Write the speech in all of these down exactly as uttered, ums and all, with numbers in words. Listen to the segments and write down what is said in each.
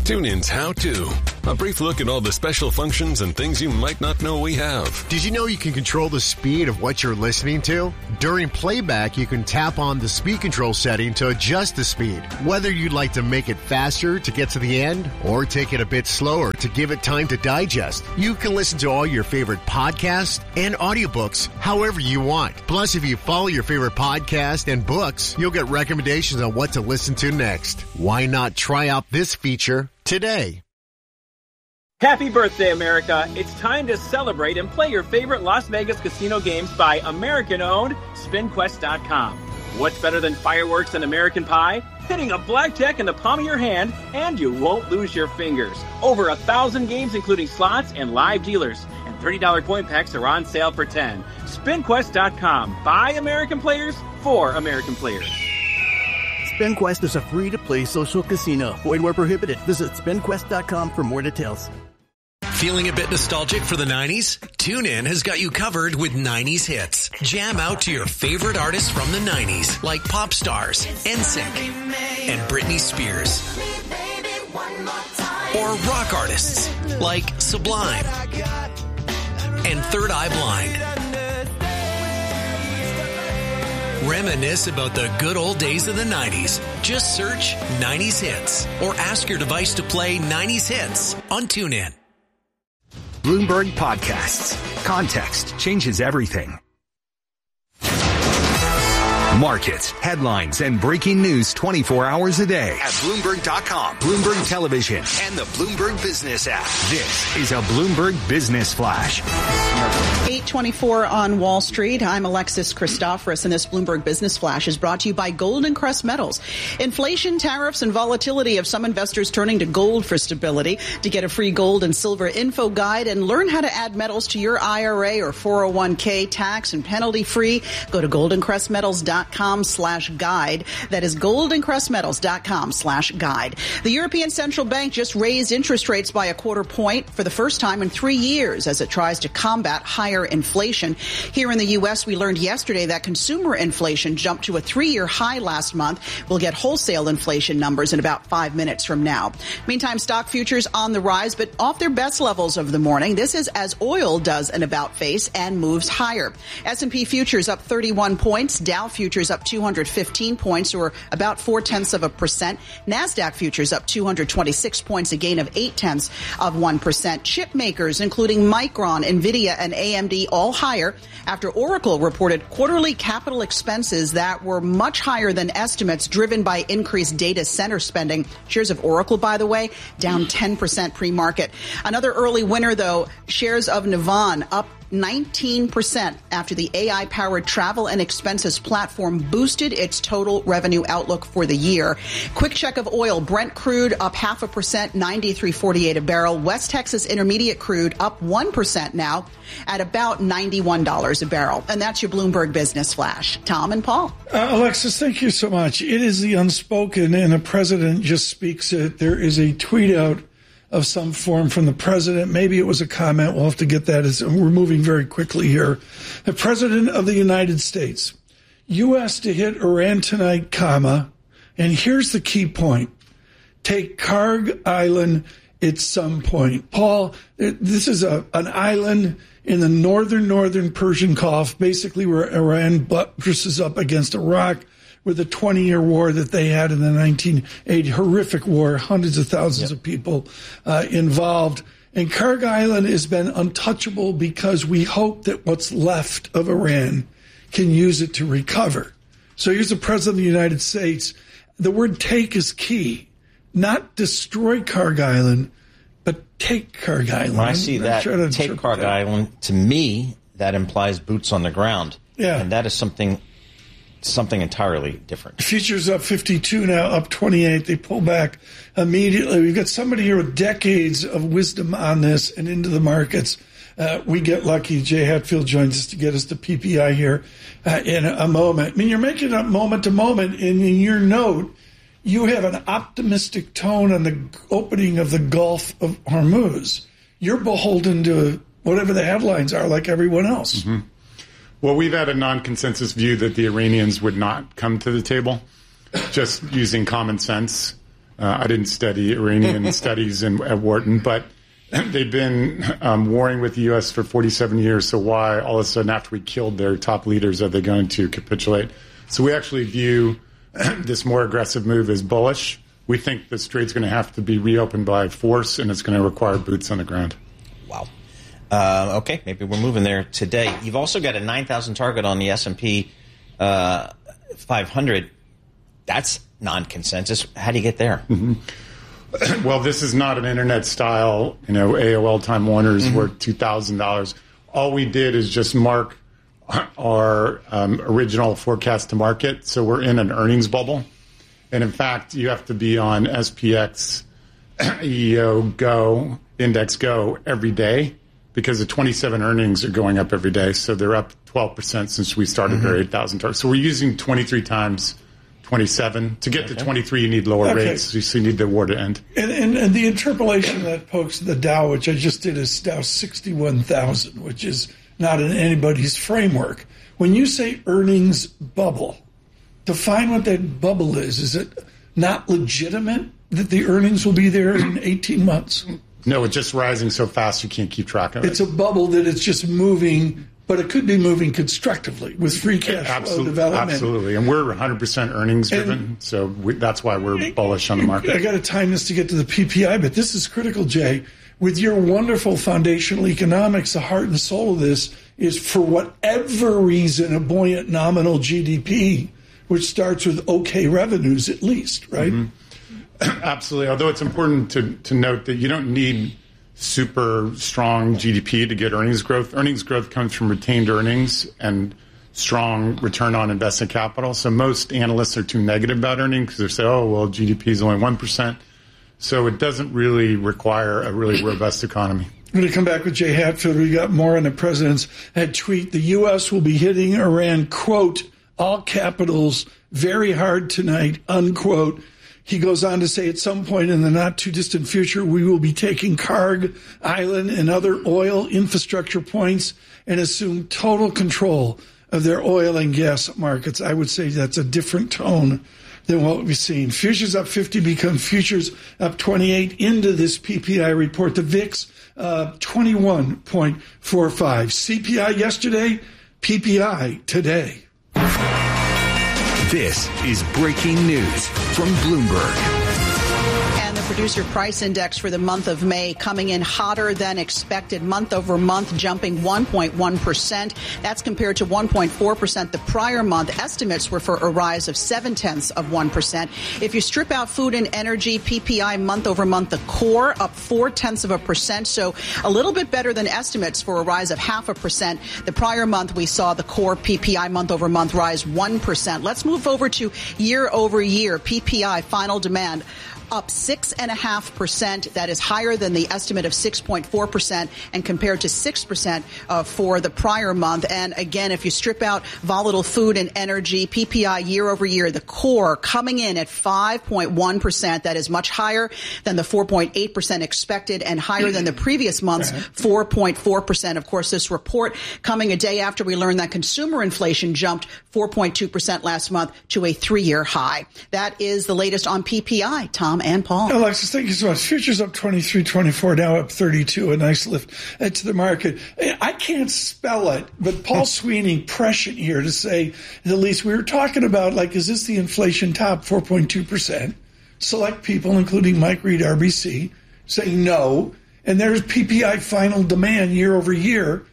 TuneIn's How To. A brief look at all the special functions and things you might not know we have. Did you know you can control the speed of what you're listening to? During playback, you can tap on the speed control setting to adjust the speed. Whether you'd like to make it faster to get to the end or take it a bit slower to give it time to digest, you can listen to all your favorite podcasts and audiobooks however you want. Plus, if you follow your favorite podcast and books, you'll get recommendations on what to listen to next. Why not try out this feature today? Happy birthday, America. It's time to celebrate and play your favorite Las Vegas casino games by American-owned Spin Quest dot com. What's better than fireworks and American Pie? Hitting a blackjack in the palm of your hand, and you won't lose your fingers. Over a thousand games, including slots and live dealers. And thirty dollars coin packs are on sale for ten dollars. Spin Quest dot com. By American players, for American players. SpinQuest is a free-to-play social casino. Void where prohibited. Visit Spin Quest dot com for more details. Feeling a bit nostalgic for the nineties? TuneIn has got you covered with nineties hits. Jam out to your favorite artists from the nineties, like Pop Stars, N Sync, and Britney Spears. Or rock artists, like Sublime and Third Eye Blind. Reminisce about the good old days of the nineties. Just search nineties hits or ask your device to play nineties hits on TuneIn. Bloomberg Podcasts. Context changes everything. Markets, headlines, and breaking news twenty-four hours a day at Bloomberg dot com, Bloomberg Television, and the Bloomberg Business app. This is a Bloomberg Business Flash. eight twenty-four on Wall Street. I'm Alexis Christoforous, and this Bloomberg Business Flash is brought to you by Golden Crest Metals. Inflation, tariffs, and volatility have some investors turning to gold for stability. To get a free gold and silver info guide and learn how to add metals to your I R A or four oh one k tax and penalty free, go to golden crest metals dot com slash guide. That is golden crest metals dot com slash guide. The European Central Bank just raised interest rates by a quarter point for the first time in three years as it tries to combat higher inflation. Here in the U S, we learned yesterday that consumer inflation jumped to a three-year high last month. We'll get wholesale inflation numbers in about five minutes from now. Meantime, stock futures on the rise, but off their best levels of the morning. This is as oil does an about face and moves higher. S and P futures up thirty-one points. Dow futures up two hundred fifteen points, or about four-tenths of a percent. NASDAQ futures up two hundred twenty-six points, a gain of eight-tenths of one percent. Chip makers, including Micron, NVIDIA, and A M D, all higher after Oracle reported quarterly capital expenses that were much higher than estimates, driven by increased data center spending. Shares of Oracle, by the way, down ten percent pre-market. Another early winner, though, shares of Navan up nineteen percent after the A I-powered travel and expenses platform boosted its total revenue outlook for the year. Quick check of oil. Brent crude up half a percent, ninety-three forty-eight a barrel. West Texas Intermediate crude up one percent now at about ninety-one dollars a barrel. And that's your Bloomberg Business Flash. Tom and Paul. Uh, Alexis, thank you so much. It is the unspoken, and the president just speaks it. There is a tweet out of some form from the president. Maybe it was a comment. We'll have to get that. As we're moving very quickly here. The president of the United States, U S to hit Iran tonight, comma, and here's the key point. Take Karg Island at some point. Paul, this is a an island in the northern, northern Persian Gulf, basically where Iran buttresses up against Iraq, with the twenty-year war that they had in the nineteen eighty, horrific war, hundreds of thousands yep. of people uh, involved. And Karg Island has been untouchable because we hope that what's left of Iran can use it to recover. So here's the president of the United States. The word take is key. Not destroy Karg Island, but take Karg Island. When I see that, sure take Karg that. Island, to me, that implies boots on the ground. Yeah. And that is something... something entirely different. Futures up fifty-two now, up twenty-eight. They pull back immediately. We've got somebody here with decades of wisdom on this and into the markets. Uh, we get lucky. Jay Hatfield joins us to get us to P P I here uh, in a, a moment. I mean, you're making it up moment to moment. And in your note, you have an optimistic tone on the opening of the Gulf of Hormuz. You're beholden to whatever the headlines are, like everyone else. Mm-hmm. Well, we've had a non-consensus view that the Iranians would not come to the table, just using common sense. Uh, I didn't study Iranian studies in, at Wharton, but they've been um, warring with the U S for forty-seven years. So why all of a sudden after we killed their top leaders are they going to capitulate? So we actually view this more aggressive move as bullish. We think the strait's going to have to be reopened by force, and it's going to require boots on the ground. Wow. Uh, okay, maybe we're moving there today. You've also got a nine thousand target on the S and P uh, five hundred. That's non-consensus. How do you get there? Mm-hmm. Well, this is not an internet-style, you know, A O L Time Warner's mm-hmm. worth two thousand dollars. All we did is just mark our um, original forecast to market. So we're in an earnings bubble. And in fact, you have to be on S P X, E O, Go, Index Go every day because the twenty-seven earnings are going up every day. So they're up twelve percent since we started mm-hmm. their eight thousand target. So we're using twenty-three times twenty-seven. To get okay. to twenty-three, you need lower okay. rates. So you need the war to end. And, and, and the interpolation that pokes the Dow, which I just did, is Dow sixty-one thousand, which is not in anybody's framework. When you say earnings bubble, define what that bubble is. Is it not legitimate that the earnings will be there in eighteen months? No, it's just rising so fast you can't keep track of it. It's a bubble that it's just moving, but it could be moving constructively with free cash absolutely, flow development. Absolutely, and we're one hundred percent earnings driven, and so we, that's why we're bullish on the market. I got to time this to get to the P P I, but this is critical, Jay. With your wonderful foundational economics, the heart and soul of this is, for whatever reason, a buoyant nominal G D P, which starts with okay revenues at least, right? Mm-hmm. Absolutely. Although it's important to, to note that you don't need super strong G D P to get earnings growth. Earnings growth comes from retained earnings and strong return on invested capital. So most analysts are too negative about earnings because they say, oh, well, G D P is only one percent. So it doesn't really require a really robust economy. I'm going to come back with Jay Hatfield. We got more on the president's head tweet. The U S will be hitting Iran, quote, all capitals, very hard tonight, unquote. He goes on to say at some point in the not-too-distant future, we will be taking Karg Island and other oil infrastructure points and assume total control of their oil and gas markets. I would say that's a different tone than what we've seen. Futures up fifty become futures up twenty-eight into this P P I report. The V I X uh, twenty-one point four five. C P I yesterday, P P I today. This is breaking news from Bloomberg. And the producer price index for the month of May coming in hotter than expected, month over month, jumping one point one percent. That's compared to one point four percent the prior month. Estimates were for a rise of seven tenths of one percent. If you strip out food and energy, P P I month over month, the core up four tenths of a percent. So a little bit better than estimates for a rise of half a percent. The prior month, we saw the core P P I month over month rise one percent. Let's move over to year over year. P P I final demand up six point five percent. That is higher than the estimate of six point four percent and compared to six percent uh, for the prior month. And again, if you strip out volatile food and energy, P P I year over year, the core coming in at five point one percent. That is much higher than the four point eight percent expected and higher than the previous month's four point four percent. Of course, this report coming a day after we learned that consumer inflation jumped four point two percent last month to a three-year high. That is the latest on P P I. Tom and Paul. Alexis, thank you so much. Futures up twenty-three, twenty-four, now up thirty-two. A nice lift to the market. I can't spell it, but Paul Sweeney prescient here to say, at least we were talking about, like, is this the inflation top, four point two percent? Select people, including Mike Reed, R B C, saying no. And there's P P I final demand year over year,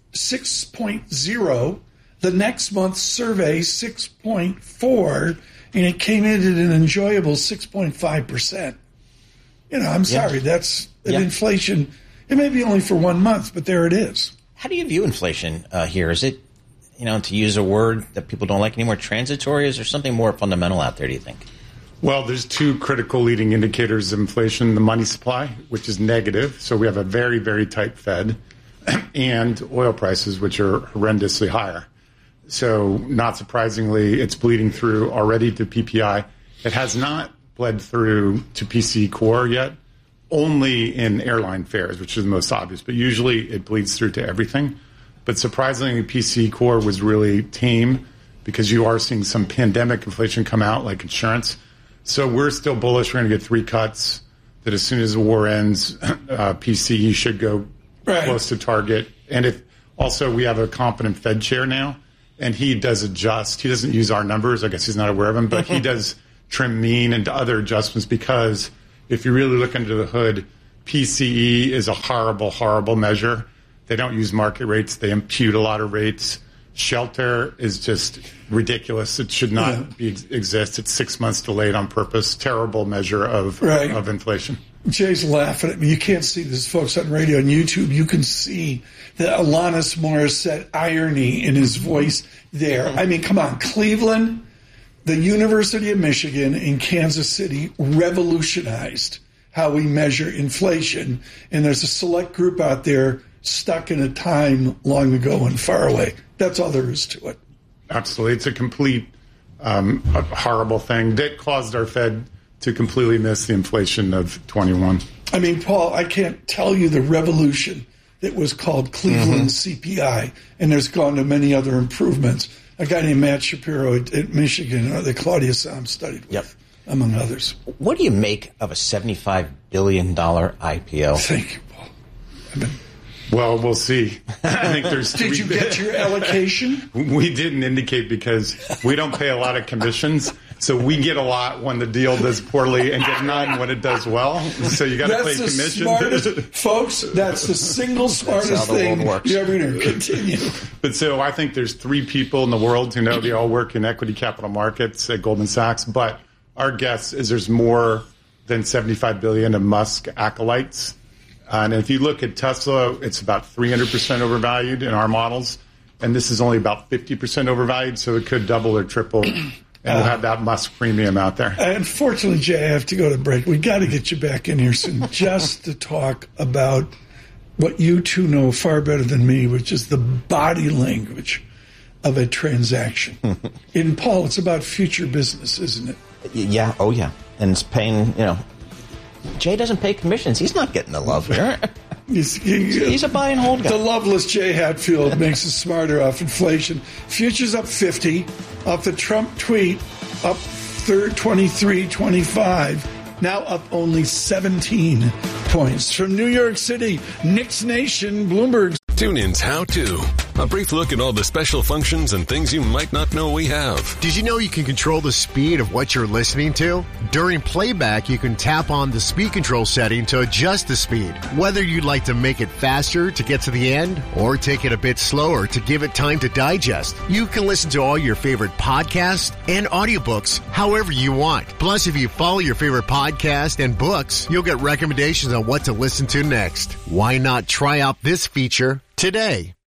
six point oh. The next month's survey, six point four. And it came in at an enjoyable six point five percent. You know, I'm sorry, yeah. that's an yeah. inflation. It may be only for one month, but there it is. How do you view inflation uh, here? Is it, you know, to use a word that people don't like anymore, transitory? Is there something more fundamental out there, do you think? Well, there's two critical leading indicators of inflation, the money supply, which is negative. So we have a very, very tight Fed, and oil prices, which are horrendously higher. So not surprisingly, it's bleeding through already to P P I. It has not bled through to P C core yet, only in airline fares, which is the most obvious. But usually it bleeds through to everything. But surprisingly, P C core was really tame because you are seeing some pandemic inflation come out, like insurance. So we're still bullish. We're going to get three cuts. That as soon as the war ends, uh, P C E should go right. close to target. And if also we have a competent Fed chair now, and he does adjust. He doesn't use our numbers. I guess he's not aware of them, but he does trim mean and other adjustments because if you really look under the hood, P C E is a horrible, horrible measure. They don't use market rates. They impute a lot of rates. Shelter is just ridiculous. It should not yeah. be, exist. It's six months delayed on purpose. Terrible measure of right. of inflation. Jay's laughing at me. You can't see this, folks, on radio and YouTube. You can see the Alanis Morissette irony in his voice there. I mean, come on. Cleveland, the University of Michigan, and Kansas City revolutionized how we measure inflation. And there's a select group out there stuck in a time long ago and far away. That's all there is to it. Absolutely. It's a complete um, a horrible thing that caused our Fed to completely miss the inflation of twenty-one. I mean, Paul, I can't tell you the revolution that was called Cleveland mm-hmm. C P I, and there's gone to many other improvements. A guy named Matt Shapiro at, at Michigan, uh, that Claudia Sam studied with, yep. among others. What do you make of a seventy-five billion dollars I P O? Thank you, Paul. I've been... Well, we'll see. I think there's. Did three... you get your allocation? We didn't indicate because we don't pay a lot of commissions, so we get a lot when the deal does poorly and get none when it does well. So you got to pay commission, smartest, folks. That's the single smartest thing you ever hear. Continue. But so I think there's three people in the world who know they all work in equity capital markets at Goldman Sachs. But our guess is there's more than seventy-five billion dollars of Musk acolytes. And if you look at Tesla, it's about three hundred percent overvalued in our models. And this is only about fifty percent overvalued, so it could double or triple. And we'll have that Musk premium out there. Unfortunately, Jay, I have to go to break. We got to get you back in here soon just to talk about what you two know far better than me, which is the body language of a transaction. And, Paul, it's about future business, isn't it? Yeah. Oh, yeah. And it's paying, you know. Jay doesn't pay commissions. He's not getting the love here. He's, he, He's a buy and hold guy. The loveless Jay Hatfield makes us smarter off inflation. Futures up fifty. Off the Trump tweet, up twenty-three twenty-five. Now up only seventeen points. From New York City, Knicks Nation, Bloomberg. TuneIn's How To. A brief look at all the special functions and things you might not know we have. Did you know you can control the speed of what you're listening to? During playback, you can tap on the speed control setting to adjust the speed. Whether you'd like to make it faster to get to the end or take it a bit slower to give it time to digest, you can listen to all your favorite podcasts and audiobooks however you want. Plus, if you follow your favorite podcast and books, you'll get recommendations on what to listen to next. Why not try out this feature today?